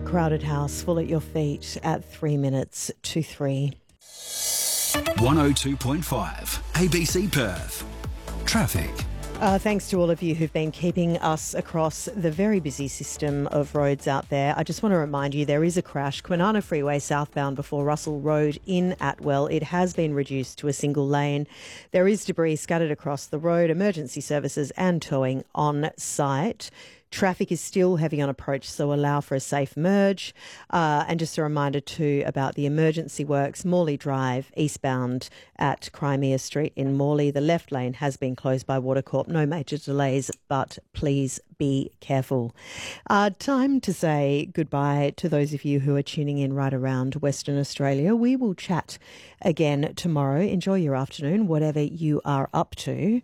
Crowded house full at your feet at 3 minutes to 3. 102.5 ABC Perth. Traffic. Thanks to all of you who've been keeping us across the very busy system of roads out there. I just want to remind you there is a crash. Kwinana Freeway southbound before Russell Road in Atwell. It has been reduced to a single lane. There is debris scattered across the road. Emergency services and towing on site. Traffic is still heavy on approach, so allow for a safe merge. And just a reminder too about the emergency works, Morley Drive, eastbound at Crimea Street in Morley. The left lane has been closed by Watercorp. No major delays, but please be careful. Time to say goodbye to those of you who are tuning in right around Western Australia. We will chat again tomorrow. Enjoy your afternoon, whatever you are up to.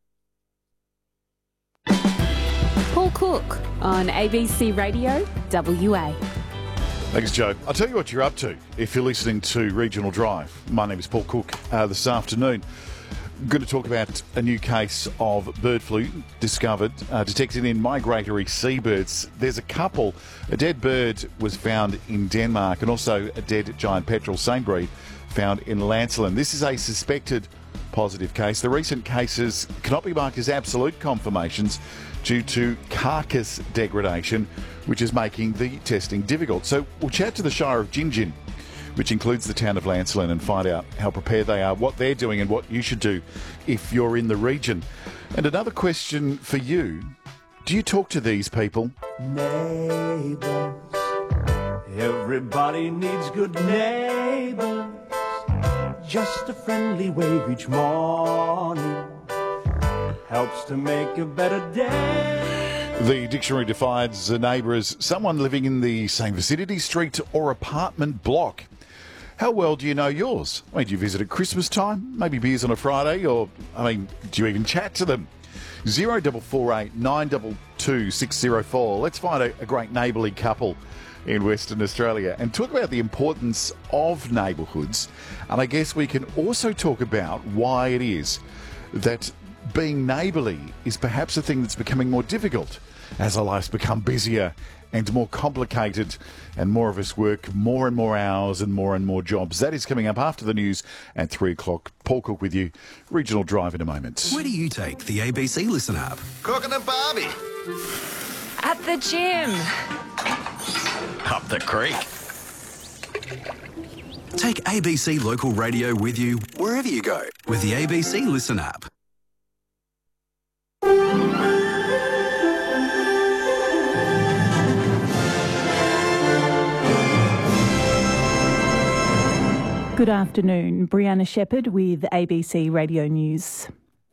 Paul Cook on ABC Radio WA. Thanks, Joe. I'll tell you what you're up to if you're listening to Regional Drive. My name is Paul Cook. This afternoon, I'm going to talk about a new case of bird flu discovered, detected in migratory seabirds. There's a couple. A dead bird was found in Denmark and also a dead giant petrel, same breed, found in Lancelin. This is a suspected positive case. The recent cases cannot be marked as absolute confirmations due to carcass degradation, which is making the testing difficult. So we'll chat to the Shire of Gingin, which includes the town of Lancelin, and find out how prepared they are, what they're doing and what you should do if you're in the region. And another question for you, do you talk to these people? Neighbours, everybody needs good neighbours. Just a friendly wave each morning helps to make a better day. The dictionary defines a neighbour as someone living in the same vicinity, street or apartment block. How well do you know yours? I mean, do you visit at Christmas time? Maybe beers on a Friday? Or, do you even chat to them? 0448 922 604. Let's find a great neighbourly couple in Western Australia and talk about the importance of neighbourhoods. And I guess we can also talk about why it is that being neighbourly is perhaps a thing that's becoming more difficult as our lives become busier and more complicated, and more of us work more and more hours and more jobs. That is coming up after the news at 3 o'clock. Paul Cook with you. Regional Drive in a moment. Where do you take the ABC Listen app? Cooking a barbie. At the gym. Up the creek. Take ABC Local Radio with you wherever you go with the ABC Listen app. Good afternoon, Brianna Shepherd with ABC Radio News.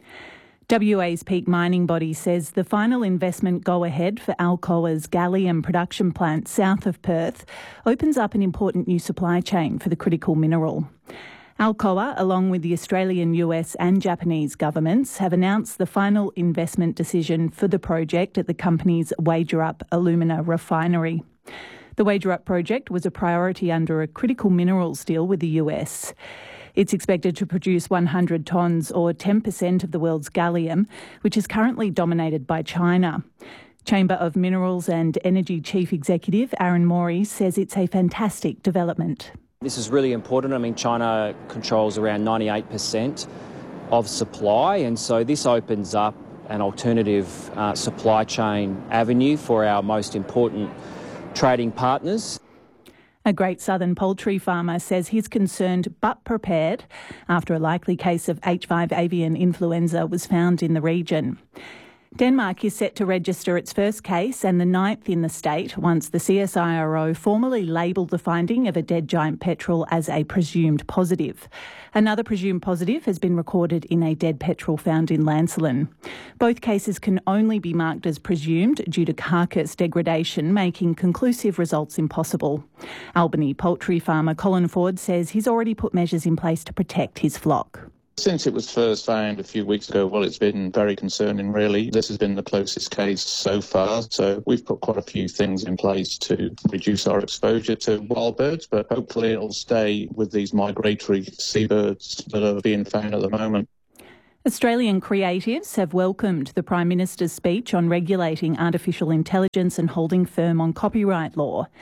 WA's peak mining body says the final investment go-ahead for Alcoa's gallium production plant south of Perth opens up an important new supply chain for the critical mineral. Alcoa, along with the Australian, US and Japanese governments, have announced the final investment decision for the project at the company's Wagerup alumina refinery. The Wagerup project was a priority under a critical minerals deal with the US. It's expected to produce 100 tonnes or 10% of the world's gallium, which is currently dominated by China. Chamber of Minerals and Energy Chief Executive Aaron Morey says it's a fantastic development. This is really important. I mean, China controls around 98% of supply, and so this opens up an alternative supply chain avenue for our most important trading partners. A Great Southern poultry farmer says he's concerned but prepared after a likely case of H5 avian influenza was found in the region. Denmark is set to register its first case and the 9th in the state once the CSIRO formally labelled the finding of a dead giant petrel as a presumed positive. Another presumed positive has been recorded in a dead petrel found in Lancelin. Both cases can only be marked as presumed due to carcass degradation, making conclusive results impossible. Albany poultry farmer Colin Ford says he's already put measures in place to protect his flock. Since it was first found a few weeks ago, well, it's been very concerning, really. This has been the closest case so far, so we've put quite a few things in place to reduce our exposure to wild birds, but hopefully it'll stay with these migratory seabirds that are being found at the moment. Australian creatives have welcomed the Prime Minister's speech on regulating artificial intelligence and holding firm on copyright law.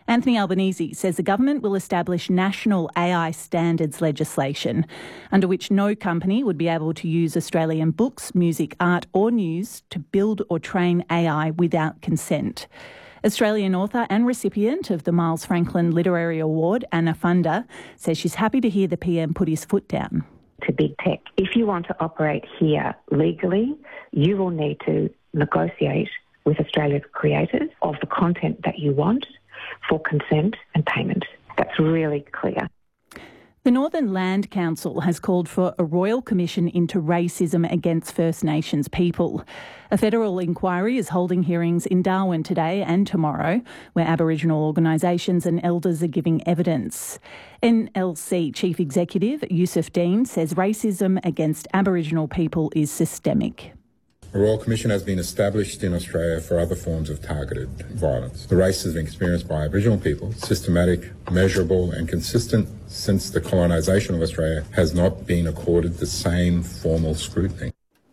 Anthony Albanese says the government will establish national AI standards legislation under which no company would be able to use Australian books, music, art or news to build or train AI without consent. Australian author and recipient of the Miles Franklin Literary Award, Anna Funder, says she's happy to hear the PM put his foot down. To big tech. If you want to operate here legally, you will need to negotiate with Australia's creators of the content that you want for consent and payment. That's really clear. The Northern Land Council has called for a royal commission into racism against First Nations people. A federal inquiry is holding hearings in Darwin today and tomorrow, where Aboriginal organisations and elders are giving evidence. NLC Chief Executive Yusuf Dean says racism against Aboriginal people is systemic. A Royal Commission has been established in Australia for other forms of targeted violence. The racism experienced by Aboriginal people, systematic, measurable and consistent since the colonisation of Australia, has not been accorded the same formal scrutiny.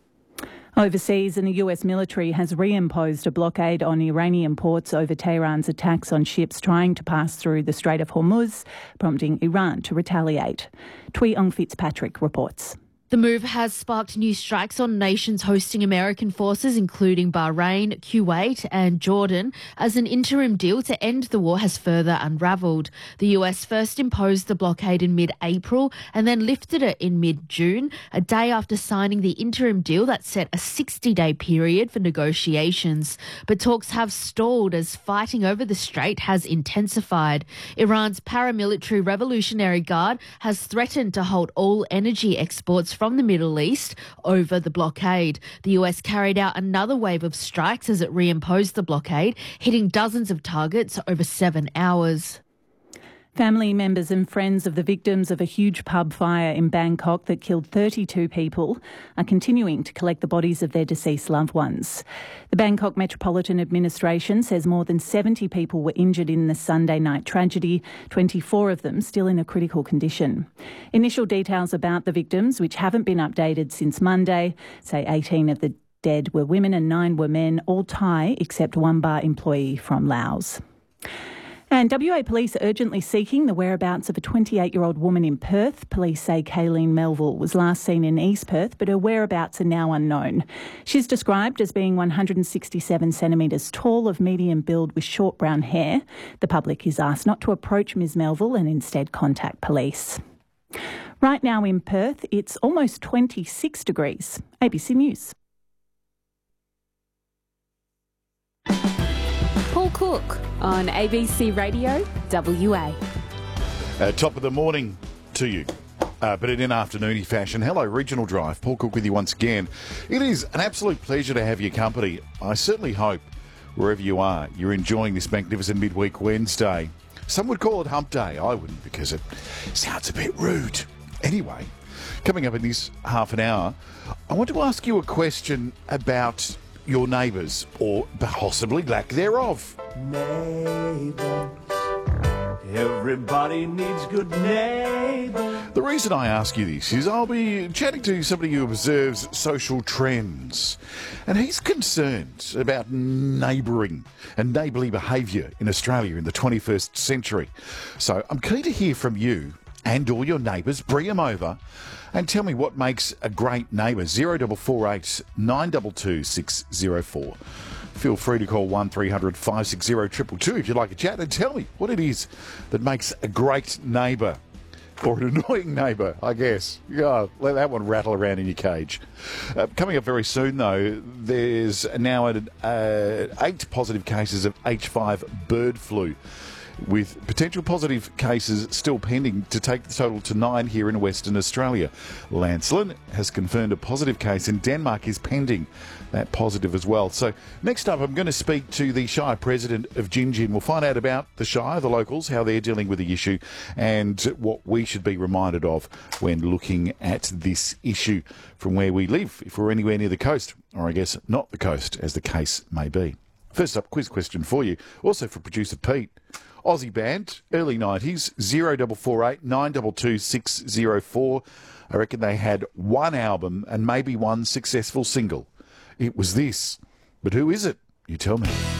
Overseas, and the US military has reimposed a blockade on Iranian ports over Tehran's attacks on ships trying to pass through the Strait of Hormuz, prompting Iran to retaliate. Tui Ong Fitzpatrick reports. The move has sparked new strikes on nations hosting American forces, including Bahrain, Kuwait and Jordan, as an interim deal to end the war has further unravelled. The US first imposed the blockade in mid-April and then lifted it in mid-June, a day after signing the interim deal that set a 60-day period for negotiations. But talks have stalled as fighting over the strait has intensified. Iran's paramilitary Revolutionary Guard has threatened to halt all energy exports from the Middle East over the blockade. The US carried out another wave of strikes as it reimposed the blockade, hitting dozens of targets over 7 hours. Family members and friends of the victims of a huge pub fire in Bangkok that killed 32 people are continuing to collect the bodies of their deceased loved ones. The Bangkok Metropolitan Administration says more than 70 people were injured in the Sunday night tragedy, 24 of them still in a critical condition. Initial details about the victims, which haven't been updated since Monday, say 18 of the dead were women and 9 were men, all Thai except one bar employee from Laos. And WA police are urgently seeking the whereabouts of a 28-year-old woman in Perth. Police say Kayleen Melville was last seen in East Perth, but her whereabouts are now unknown. She's described as being 167 centimetres tall, of medium build with short brown hair. The public is asked not to approach Ms Melville and instead contact police. Right now in Perth, it's almost 26 degrees. ABC News. Paul Cook on ABC Radio WA. Top of the morning to you, but in an afternoony fashion. Hello, Regional Drive. Paul Cook with you once again. It is an absolute pleasure to have your company. I certainly hope, wherever you are, you're enjoying this magnificent midweek Wednesday. Some would call it hump day. I wouldn't, because it sounds a bit rude. Anyway, coming up in this half an hour, I want to ask you a question about your neighbours, or possibly lack thereof. Neighbours, everybody needs good neighbours. The reason I ask you this is I'll be chatting to somebody who observes social trends, and he's concerned about neighbouring and neighbourly behaviour in Australia in the 21st century. So I'm keen to hear from you and all your neighbours. Bring them over and tell me what makes a great neighbour. 0448 922 604. Feel free to call 1300 560 222 if you'd like a chat, and tell me what it is that makes a great neighbour. Or an annoying neighbour, I guess. Yeah, let that one rattle around in your cage. Coming up very soon, though, there's now 8 positive cases of H5 bird flu, with potential positive cases still pending to take the total to 9 here in Western Australia. Lancelin has confirmed a positive case, and Denmark is pending that positive as well. So next up, I'm going to speak to the Shire President of Gingin. We'll find out about the Shire, the locals, how they're dealing with the issue, and what we should be reminded of when looking at this issue from where we live, if we're anywhere near the coast, or I guess not the coast, as the case may be. First up, quiz question for you, also for producer Pete. Aussie band, early 90s, 0448 922 604. I reckon they had one album and maybe one successful single. It was this. But who is it? You tell me.